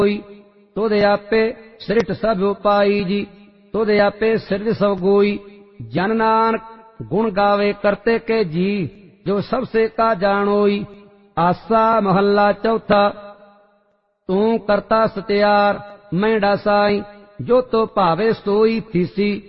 कोई, तुध आपे सृष्ट सब उपाई जी। तुध आपे सृज सब गोई, जन नानक गुण गावे करते के जी। जो सबसे का जानोई। आसा महला चौथा। तू करता सत्यार मैं डासाई, जो तो भावे सोई थीसी।